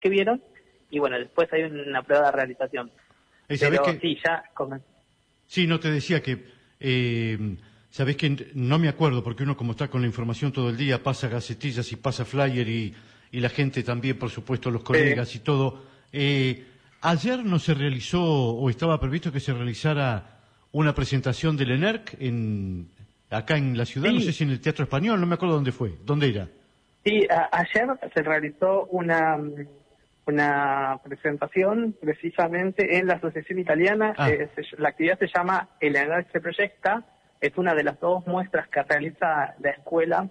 que vieron, y bueno, después hay una prueba de realización. Pero sí, ya comenzó. Sí, no te decía que, sabés que no me acuerdo, porque uno como está con la información todo el día, pasa gacetillas y pasa flyer y la gente también, por supuesto, los colegas y todo. Ayer no se realizó, o estaba previsto que se realizara una presentación del ENERC acá en la ciudad, Sí. No sé si en el Teatro Español, no me acuerdo dónde fue, ¿dónde era? Sí, ayer se realizó una presentación precisamente en la Asociación Italiana. La actividad se llama El ENERC se proyecta, es una de las 2 muestras que realiza la escuela,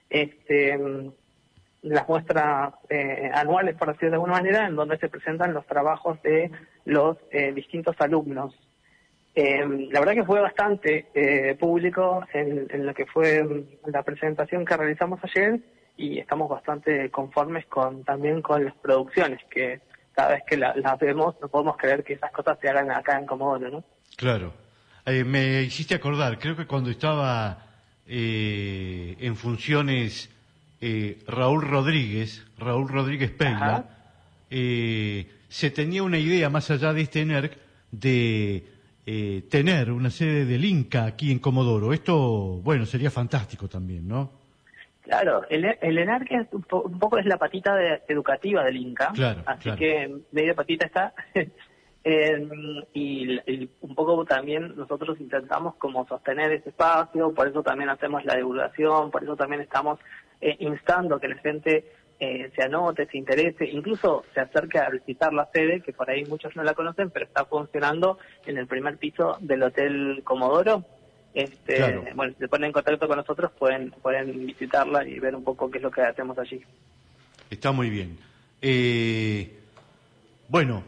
las muestras anuales, por decirlo de alguna manera, en donde se presentan los trabajos de los distintos alumnos. La verdad que fue bastante público en lo que fue la presentación que realizamos ayer, y estamos bastante conformes también con las producciones, que cada vez que las vemos no podemos creer que esas cosas se hagan acá en Comodoro, ¿no? Claro. Me hiciste acordar, creo que cuando estaba en funciones Raúl Rodríguez Peila, se tenía una idea más allá de este ENERC de tener una sede del Inca aquí en Comodoro. Esto, bueno, sería fantástico también, ¿no? Claro, el ENERC es un poco es la patita educativa del Inca, claro, así claro. que media patita está. Y un poco también nosotros intentamos como sostener ese espacio, por eso también hacemos la divulgación, por eso también estamos instando que la gente se anote, se interese, incluso se acerque a visitar la sede, que por ahí muchos no la conocen, pero está funcionando en el primer piso del Hotel Comodoro. Claro. Bueno, si se ponen en contacto con nosotros pueden visitarla y ver un poco qué es lo que hacemos allí. Está muy bien. Bueno,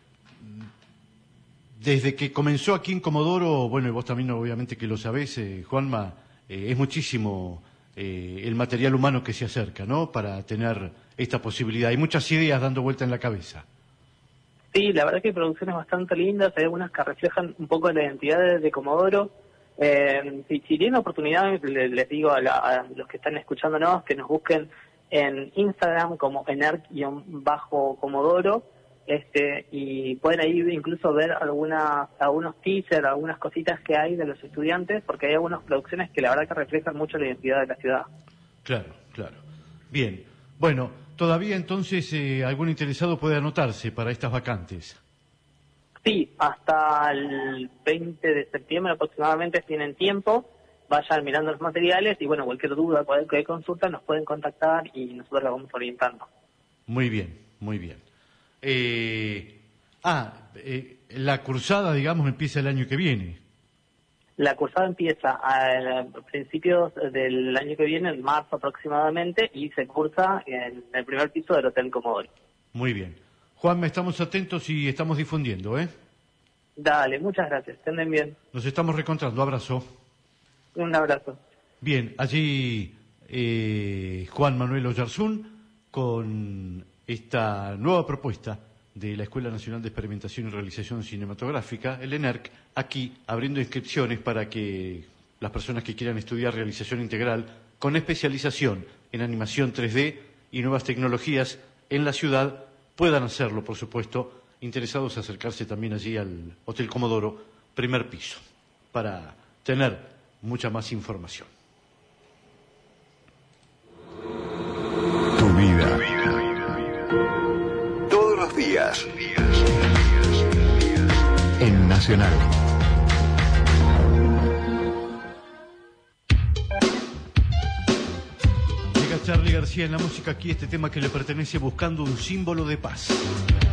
desde que comenzó aquí en Comodoro, bueno, y vos también obviamente que lo sabés, Juanma, es muchísimo el material humano que se acerca, ¿no?, para tener esta posibilidad. Hay muchas ideas dando vuelta en la cabeza. Sí, la verdad que hay producciones bastante lindas, hay algunas que reflejan un poco la identidad de Comodoro. Si tienen oportunidad, les digo a los que están escuchándonos que nos busquen en Instagram como ENERC-Comodoro, y pueden ahí incluso ver algunos teasers, algunas cositas que hay de los estudiantes, porque hay algunas producciones que la verdad que reflejan mucho la identidad de la ciudad. Claro, claro. Bien. Bueno, todavía entonces algún interesado puede anotarse para estas vacantes. Sí, hasta el 20 de septiembre aproximadamente tienen tiempo. Vayan mirando los materiales y bueno, cualquier duda, cualquier consulta nos pueden contactar y nosotros la vamos orientando. Muy bien, muy bien. La cursada, digamos, empieza el año que viene. La cursada empieza a principios del año que viene, en marzo aproximadamente, y se cursa en el primer piso del Hotel Comodoro. Muy bien. Juanma, estamos atentos y estamos difundiendo, ¿eh? Dale, muchas gracias. Estén bien. Nos estamos reencontrando. Abrazo. Un abrazo. Bien, allí Juan Manuel Oyarzún con esta nueva propuesta de la Escuela Nacional de Experimentación y Realización Cinematográfica, el ENERC, aquí abriendo inscripciones para que las personas que quieran estudiar realización integral con especialización en animación 3D y nuevas tecnologías en la ciudad puedan hacerlo, por supuesto, interesados en acercarse también allí al Hotel Comodoro, primer piso, para tener mucha más información. Tu vida. Todos los días. En Nacional. Llega Charly García en la música aquí, este tema que le pertenece, Buscando un símbolo de paz.